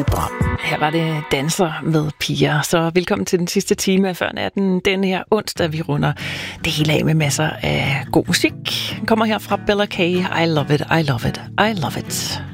Her var det Danser med piger. Så velkommen til den sidste time af Før Natten. Den her onsdag, vi runder det hele af med masser af god musik. Kommer her fra Bella K. I love it, I love it, I love it.